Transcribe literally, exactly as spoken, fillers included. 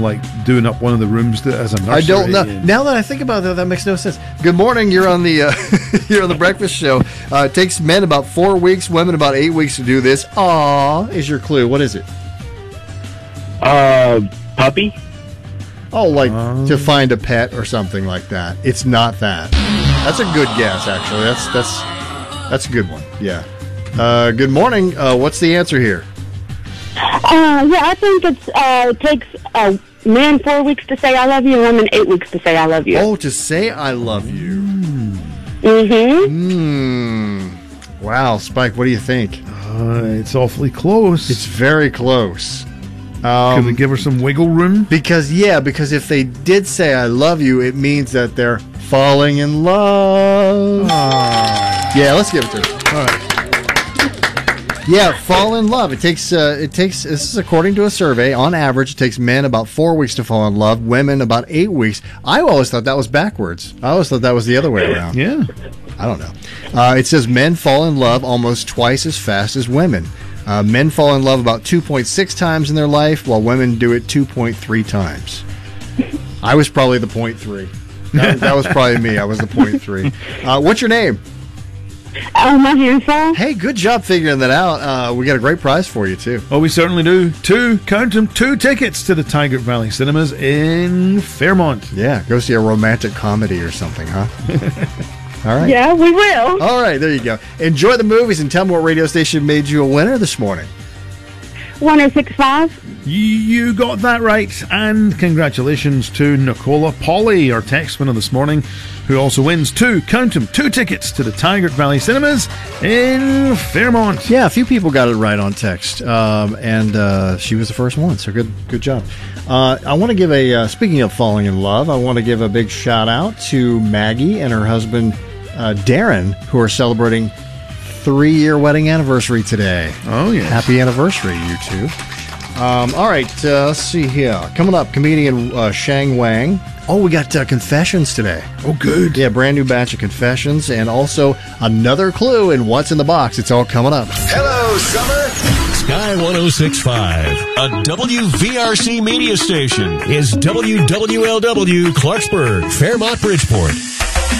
like doing up one of the rooms that as a nursery. I don't know. Now that I think about that, that makes no sense. Good morning. You're on the uh, you're on the breakfast show. Uh, it takes men about four weeks, women about eight weeks to do this. Aw, is your clue? What is it? Uh, puppy. Oh, like Um. to find a pet or something like that. It's not that. That's a good guess, actually. That's that's that's a good one. Yeah. Uh, good morning. Uh, what's the answer here? Uh, yeah, I think it's uh, takes a man four weeks to say I love you, and women eight weeks to say I love you. Oh, to say I love you. Mm-hmm. Hmm. Wow, Spike, what do you think? Uh, it's awfully close. It's very close. Can Um, we give her some wiggle room? because, yeah, because if they did say I love you, it means that they're falling in love. Yeah, let's give it to her. All right. Yeah, fall in love. It takes, uh, it takes, this is according to a survey, on average, it takes men about four weeks to fall in love, women about eight weeks. I always thought that was backwards. I always thought that was the other way around. Yeah. I don't know. Uh, it says men fall in love almost twice as fast as women. Uh, men fall in love about two point six times in their life, while women do it two point three times. I was probably the point three. That, that was probably me. I was the point three. Uh, what's your name? Oh, my handful. Hey, good job figuring that out. Uh, we got a great prize for you, too. Oh, we certainly do. Two, count them, two tickets to the Tigert Valley Cinemas in Fairmont. Yeah, go see a romantic comedy or something, huh? All right. Yeah, we will. All right, there you go. Enjoy the movies and tell me what radio station made you a winner this morning. one oh six point five. You got that right. And congratulations to Nicola Polly, our text winner this morning, who also wins two, count them, two tickets to the Tigert Valley Cinemas in Fairmont. Yeah, a few people got it right on text, um, and uh, she was the first one, so good good job. Uh, I want to give a, uh, speaking of falling in love, I want to give a big shout out to Maggie and her husband, uh, Darren, who are celebrating three-year wedding anniversary today. Oh, yeah. Happy anniversary, you two. Um, all right, uh, let's see here. Coming up, comedian uh, Shang Wang. Oh, we got uh, confessions today. Oh, good. Yeah, brand new batch of confessions, and also another clue in What's in the Box. It's all coming up. Hello, Summer. Sky one oh six point five, a W V R C media station, is W W L W Clarksburg, Fairmont, Bridgeport.